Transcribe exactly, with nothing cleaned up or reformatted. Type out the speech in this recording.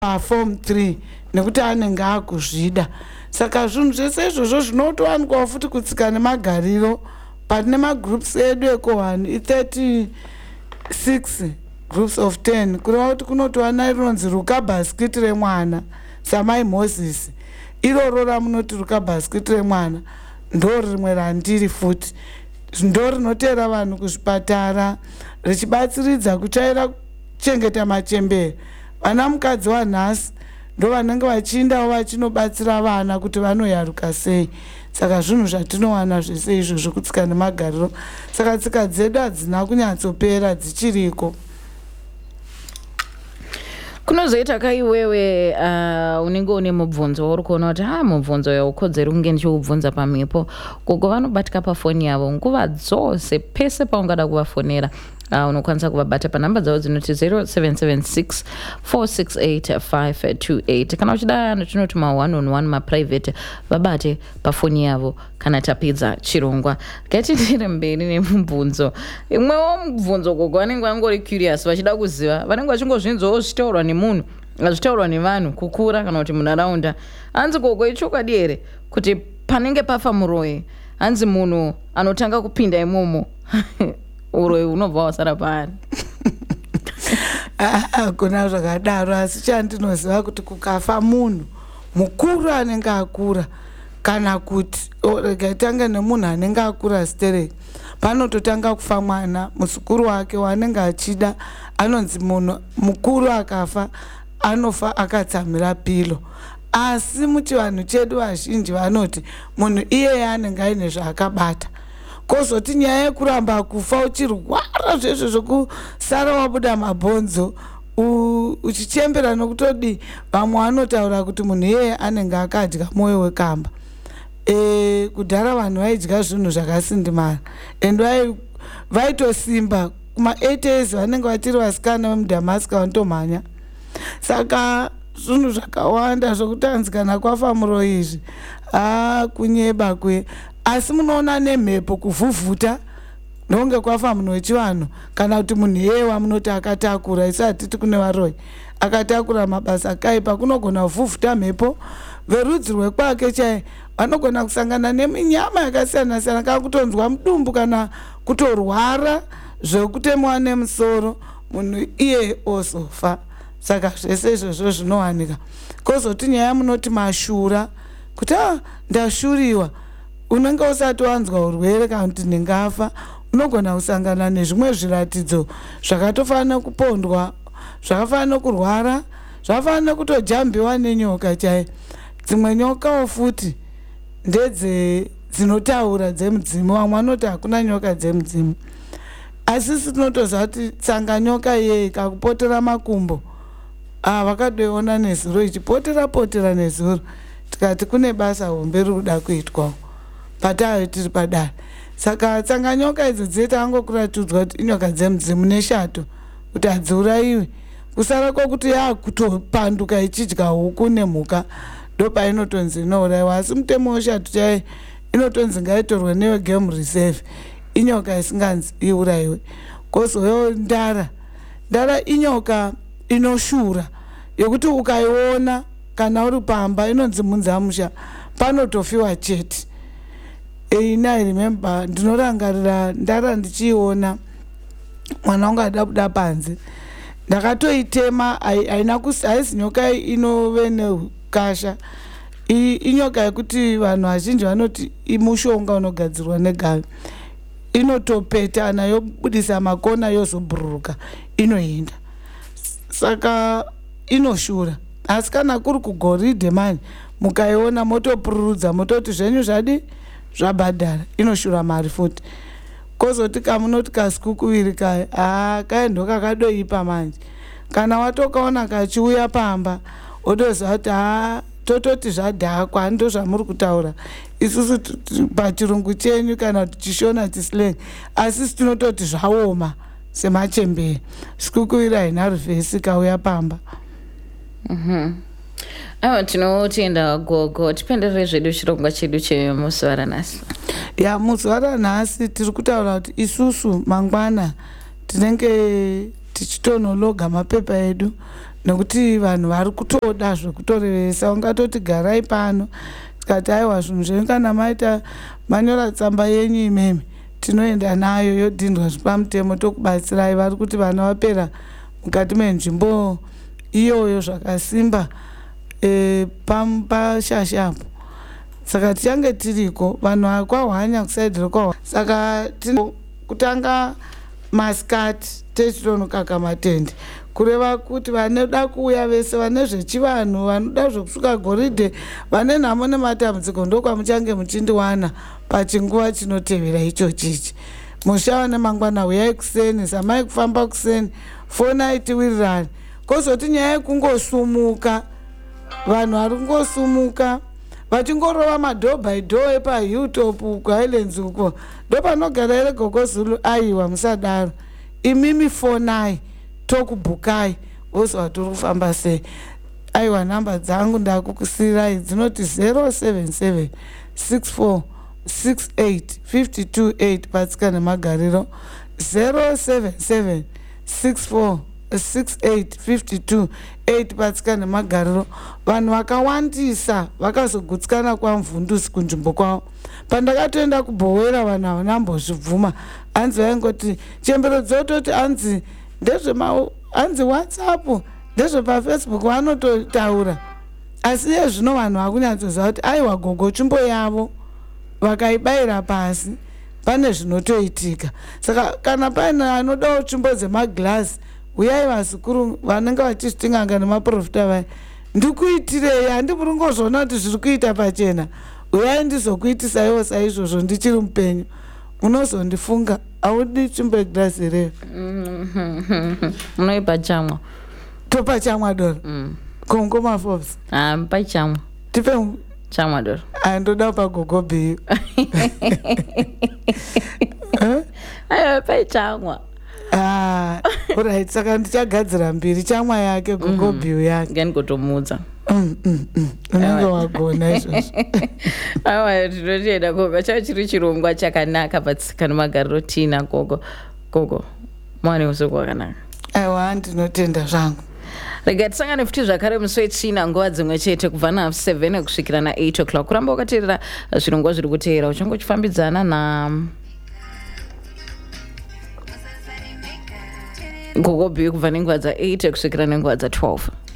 form three nekuti anenge akuzvida. Saka zvinhu zvese izvozvo zvinotowanikwawo futi kutsika nemagariro. Patine magroups edu ekohani i thirty-six groups of ten kureva kuti kunotowana rinonzi rukabhasikiti remwana Samai Moses. Iroro ramunoti rukabhasikiti remwana ndo rimwe randiri futi ndo rinotera vanhu kuzvipatara richibatsiridza kutsvaira kuchengeta machembere. Vana mukadzi wanhasi ndo vanenge vachiindawo vachinobatsira vana kuti vanoyaruka sei. Saka zvinhu zvatinowana zvese izvo zvekutsika nemagariro. Saka tsika dzedu hadzina kunyatsopera dzichiriko. Kunozoita kaiwewe uh, unenge une mubvunzo uri kuona kuti ha mubvunzo yaukodzeri kunge ndichiubvunza pamhepo gogo vanobatika pafoni yavo nguva dzose pese paungada kuvafonera. Uh, unokwanisa kuvabata panhamba dzavo dzinoti zero seven seven six four six eight five two eight kana uchida notinoti ma one on one maprivate vabate pafoni yavo kana tapedza chirongwa. Ngatitire mberi nemubvunzo. Imwewo mubvunzo gogo vanenge vangori curious vachida kuziva vanenge vachingozvinzwawo zvitaurwa nemunhu zvitaurwa nevanhu kukura kana kuti munharaunda. Hanzi gogo ichokwadi here kuti panenge pafa muroyi hanzi munhu anotanga kupinda imomo uroyi unobva wasara paari. Hakuna zvakadaro, asi chandinoziva kuti kukafa munhu mukuru anenge akura kana kuti regaitanga nemunhu anenge akura stereki panototanga kufa mwana musukuru wake waanenge achida. Anonzi munhu mukuru akafa anofa akatsamira pilo. Asi muchivanhu chedu vazhinji vanoti munhu iyeye anenge aine zvaakabata. Kozoti nyaya yekuramba kufa uchirwara zvesvo zvokusara wabuda mabhonzo uchichembera nokutodi vamwe vanotaura kuti munhu iyeye anenge akadya mwoyo wekamba. E, kudhara vanhu vaidya zvinhu zvakasindimara ende vaitosimba kuma eight years vanenge vachiri vasikana vemudhamaska vanotomhanya. Saka zvinhu zvakawanda zvokutanzikana kwafa muroyi izvi haa kunyeba kwe. Asi munoona nemhepo kuvhuvhuta nonge kwafa munhu wechivanhu kana kuti munhu yeye wamunoti akatakura. Isu hatiti kune varoyi akatakura mabasa akaipa kunogona kuvhuvhuta mhepo. Verudzi rwekwake chai vanogona kusangana neminyama yakasiyana siyana kana kutonzwa mudumbu kana kutorwara zvekutemwa nemusoro munhu iye ozofa. Saka zvese izvozvo zvinowanika. Kozoti nyaya munoti mashura kuti ah ndashuriwa unenge usati wanzwa urwere kana kuti ndingafa unogona kusangana nezvimwe zviratidzo zvakatofanira kupondwa zvakafanira kurwara zvakafanira kutojambiwa nenyoka chai. Dzimwe nyokawo futi ndedze dzinotaura dzemudzimu. Vamwe vanoti hakuna nyoka dzemudzimu asi tinotoziva kuti tsanga nyoka iyeye kakupotera makumbo ah vakadoiona nezuro ichipotera potera nezuro tikati kune basa hombe riri kuda kuitwawo patayo tiri padare. Saka tsanga nyoka idzi dzeta angokuratidzwa kuti inyoka dzemudzimu neshato kuti hadziurayiwe. Kusara kwokuti yakutopanduka ichidya huku nemhuka ndopainotonzi inourayiwa. Asi mutemo weshato chai inotonzi ngaitorwe newe game reserve inyoka isinganzi iurayiwe. Kozoyo ndara. Ndara inyoka inoshura yokuti ukaiona kana uri pamba inonzi munzamusha panotofiwa chete. Ina I remember ndinorangarira ndara ndichiona mwana wangu ada kuda panze ndakatoitema haina haisi nyoka inove nekasha inyoka yekuti vanhu vazhinji vanoti imushonga unogadzirwa negavi inotopetana yobudisa makona yozobhururuka inoenda. Saka inoshura. Asi kana kuri kugoridhe mani mukaiona motopururudza mototi zvenyu zvadi zvabhadhara inoshura mari futi. Kozoti kamunoti kasikukuviri kaya haa kaendo kakadoipa manje kana watokaona kachiuya pamba otoziva kuti haa tototi zvadhakwa ndo zvamuri kutaura isusu pachirungu chenyu kana tichishona tislang asi tinototi zvaoma semachembere. Sikukuviri haina ruvhesi kauya pamba. Mhm. Aiwa tinotenda gogo tipenderere zvedu chirongwa chedu chemusi waranhasi. Ya musi waranhasi tiri kutaura kuti isusu mangwana tinenge tichitonologa mapepa edu nekuti vanhu vari kutoda zvekutorevesa, ungatoti garai pano tikati aiwa zvinhu zvenyu kana maita manyora tsamba yenyu imemi tinoenda nayo yodhindwa zvipamutemo tokubatsirai. Vari kuti vana vapera mukati menzvimbo iyoyo zvakasimba e, pashashapo. Saka tichange tiriko vanhu kwahwanya kusaidhi rekwahwanya. Saka kutanga masikati techitondokaka matende kureva kuti vanoda kuuya vese vane zvechivanhu vanoda zvokusuka goridhe vane nhamo nematambudziko ndokwamuchange muchindiwana pachinguva chinotevera icho chichi. Mushava nemangwana uyai kuseni, zamai kufamba kuseni, fonai tiwirirane. Kozoti nyaya yekungosumuka, vanhu vari kungosumuka vachingorova madhoo by dhoo epahilltop kuhighlands uko ndopanogara ere Gogo Zulu. Aiwa musadaro, imimi fonai tokubhukai wozwa turi kufamba sei. Aiwa nhamba dzangu ndakukusirai dzinoti zero seven seven six four six eight five two eight patsika nemagariro zero seven seven six four six eight five two eight patsika nemagariro. Vanhu vakawandisa vakazogutsikana kwamvundusi kunzvimbo kwavo. Pandakatoenda kubhowera vanhu havanambozvibvuma, hanzi vaingoti chembero dzototi hanzi ndezvema hanzi WhatsApp ndezvepafacebook vanototaura, asi iye zvino vanhu vakunyatsoziva kuti aiwa gogo tsvimbo yavo vakaibayira pasi pane zvinotoitika. Saka kana paine anodawo tsvimbo dzemagirasi uyai vazukuru vanenge vachizvitinganga nemaprofita vai ndikuitirei, handiburi ngozvona kuti zviri kuita pachena, uyai ndizokuitisaiwo saizvozvo ndichiri mupenyu. Munozondifunga haudi tsvimbo yegirasi here? Munoipa chamwa topa chamwa doro kongoma Forbes pa chamwa tipe chamwa doro andoda pagogo biyu ayo pa chamwa. Ah, alright, saka ndichagadzira mbiri, chamwa yake gogo biyu yake ngani kutomudza unenge wagona izvozvo. Awa tinotienda gogo chava chiri chirongwa chakanaka patsika nemagariro tina gogo gogo mwane usiku wakanaka. Aiwa ndinotenda zvangu. Rega tisangane futi zvakare musi wechina nguva dzimwe chete kubva na seven kusvikira na eight o'clock. Kuramba ukateerera zvirongwa zviri kuteera uchangochifambidzana na Gogo Biyu kubva nenguva dza eight kusvikira nenguva dza twelve.